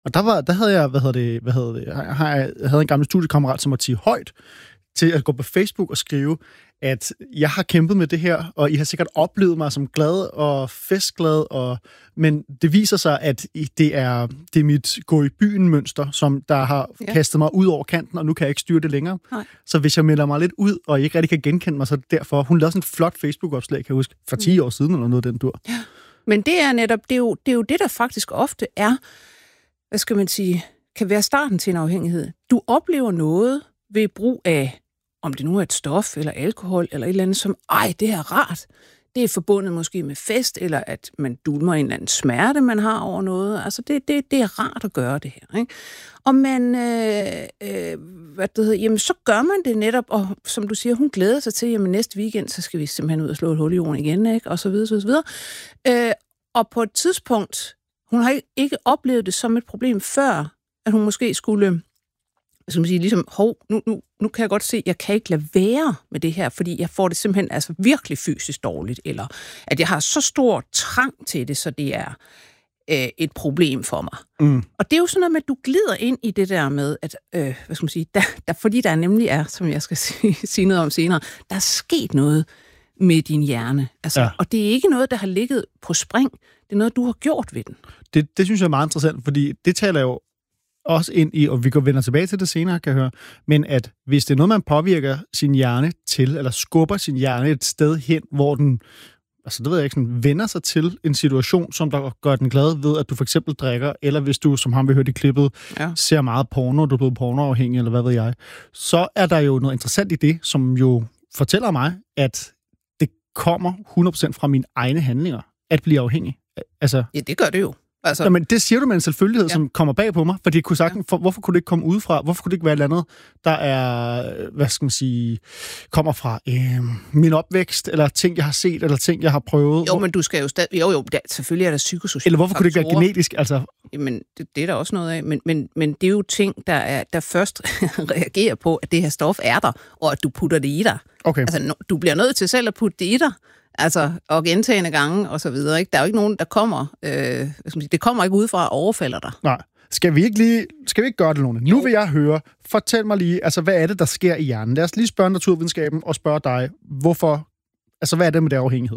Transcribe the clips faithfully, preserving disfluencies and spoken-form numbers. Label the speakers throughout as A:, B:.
A: Og der, var, der havde jeg, hvad hedder det, hvad hedder det, jeg, jeg havde en gammel studiekammerat, som måtte sige højt til at gå på Facebook og skrive, at jeg har kæmpet med det her, og I har sikkert oplevet mig som glad og festglad, og, men det viser sig, at det er, det er mit gå i byen-mønster, som der har ja. kastet mig ud over kanten, og nu kan jeg ikke styre det længere. Nej. Så hvis jeg melder mig lidt ud, og I ikke rigtig kan genkende mig, så derfor, hun lavede sådan et flot Facebook-opslag, kan jeg huske, for ti år siden, eller noget den dur.
B: Ja. Men det er netop, det er, jo, det er jo det, der faktisk ofte er, hvad skal man sige, kan være starten til en afhængighed. Du oplever noget ved brug af, om det nu er et stof, eller alkohol, eller et eller andet, som, ej, det er rart. Det er forbundet måske med fest, eller at man dulmer en eller anden smerte, man har over noget. Altså, det, det, det er rart at gøre det her, ikke? Og man, øh, øh, hvad det hedder, jamen, så gør man det netop, og som du siger, hun glæder sig til, jamen, næste weekend, så skal vi simpelthen ud og slå et hul i jorden igen, ikke? Og så videre, så videre. Øh, og på et tidspunkt, hun har ikke oplevet det som et problem før, at hun måske skulle, hvad skal man sige, ligesom, hov, nu, nu, nu kan jeg godt se, at jeg kan ikke lade være med det her, fordi jeg får det simpelthen altså virkelig fysisk dårligt, eller at jeg har så stor trang til det, så det er øh, et problem for mig. Mm. Og det er jo sådan noget med, at du glider ind i det der med, at, øh, hvad skal man sige, der, der, fordi der nemlig er, som jeg skal sige, sige noget om senere, der er sket noget med din hjerne. Altså, ja. Og det er ikke noget, der har ligget på spring. Det er noget, du har gjort ved den.
A: Det, det synes jeg er meget interessant, fordi det taler jo også ind i, og vi går vender tilbage til det senere, kan jeg høre, men at hvis det er noget, man påvirker sin hjerne til, eller skubber sin hjerne et sted hen, hvor den, altså det ved jeg ikke, sådan, vender sig til en situation, som der gør den glad ved, at du for eksempel drikker, eller hvis du, som ham vi hørte i klippet, ja. ser meget porno, du er blevet pornoafhængig, eller hvad ved jeg, så er der jo noget interessant i det, som jo fortæller mig, at det kommer hundrede procent fra mine egne handlinger, at blive afhængig. Altså,
B: ja, det gør det jo. Altså,
A: jamen, det siger du med en selvfølgelighed, ja. som kommer bag på mig, fordi det kunne sagtens, for, hvorfor kunne det ikke komme udefra? Hvorfor kunne det ikke være et eller andet, der er, hvad skal man sige, kommer fra øh, min opvækst, eller ting, jeg har set, eller ting, jeg har prøvet?
B: Jo, men du skal jo stadig, jo jo, der, selvfølgelig er der psykosociale
A: Eller hvorfor
B: faktorer.
A: Kunne det ikke være genetisk? Altså?
B: Jamen, det, det er der også noget af, men, men, men det er jo ting, der, er, der først reagerer på, at det her stof er der, og at du putter det i dig.
A: Okay.
B: Altså, du bliver nødt til selv at putte det i dig. Altså, og gentagende gange, og så videre, ikke? Der er jo ikke nogen, der kommer, øh, hvad skal man sige, det kommer ikke udefra og overfalder dig.
A: Nej. Skal vi ikke lige, skal vi ikke gøre det, Lone? Nu vil jeg høre, fortæl mig lige, altså, hvad er det, der sker i hjernen? Lad os lige spørge naturvidenskaben og spørge dig, hvorfor, altså, hvad er det med det afhængighed?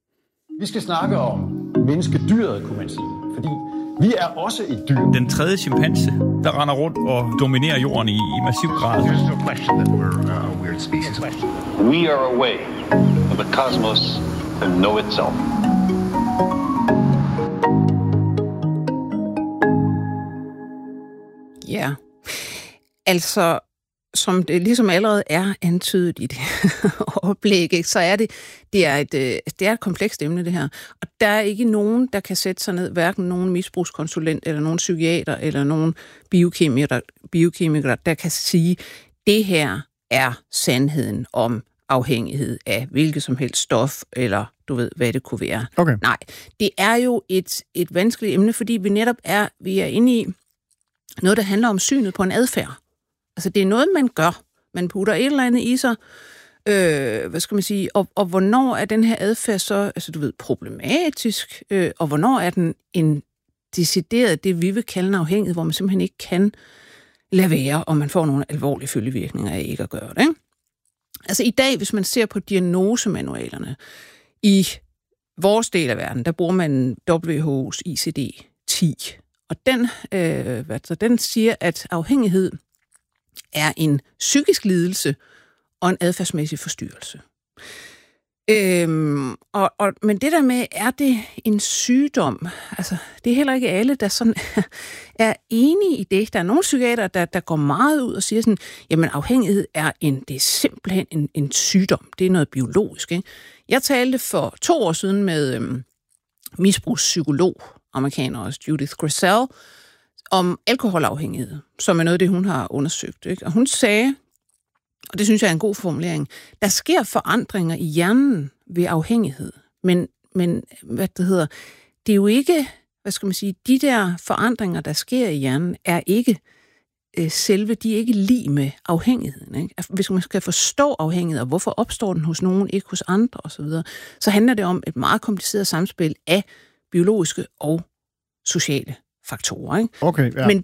C: Vi skal snakke om menneskedyret, kunne man sige, fordi vi er også et dyr.
D: Den tredje chimpanse, der render rundt og dominerer jorden i, i massiv grad.
E: There's no question that we're a weird species.
F: We are a way for the cosmos to know itself.
B: Ja, altså, som det ligesom allerede er antydet i det oplæg, ikke, så er det, det er, et, det er et komplekst emne, det her. Og der er ikke nogen, der kan sætte sig ned, hverken nogen misbrugskonsulent, eller nogen psykiater, eller nogen biokemikere, biokemikere, der kan sige, det her er sandheden om afhængighed af hvilket som helst stof, eller du ved, hvad det kunne være.
A: Okay.
B: Nej, det er jo et, et vanskeligt emne, fordi vi netop er, vi er inde i noget, der handler om synet på en adfærd. Altså, det er noget, man gør. Man putter et eller andet i sig, øh, hvad skal man sige, og, og hvornår er den her adfærd så, altså du ved, problematisk, øh, og hvornår er den en decideret, det vi vil kalde en afhængighed, hvor man simpelthen ikke kan lade være, og man får nogle alvorlige følgevirkninger af ikke at gøre det, ikke? Altså, i dag, hvis man ser på diagnosemanualerne, i vores del af verden, der bruger man W H O's I C D ti, og den, øh, hvad så, den siger, at afhængighed er en psykisk lidelse og en adfærdsmæssig forstyrrelse. Øhm, og, og, men det der med, er det en sygdom? Altså, det er heller ikke alle, der sådan er enige i det. Der er nogle psykiater, der, der går meget ud og siger sådan, jamen afhængighed er en, det er simpelthen en, en sygdom. Det er noget biologisk, ikke? Jeg talte for to år siden med øhm, misbrugspsykolog, amerikaner også, Judith Grisel, om alkoholafhængighed, som er noget af det, hun har undersøgt, ikke? Og hun sagde, og det synes jeg er en god formulering, der sker forandringer i hjernen ved afhængighed, men, men hvad det hedder, det er jo ikke, hvad skal man sige, de der forandringer, der sker i hjernen, er ikke øh, selve, de er ikke lig med afhængigheden, ikke? Hvis man skal forstå afhængighed, og hvorfor opstår den hos nogen, ikke hos andre osv., så, så handler det om et meget kompliceret samspil af biologiske og sociale faktorer. Ikke?
A: Okay, ja.
B: Men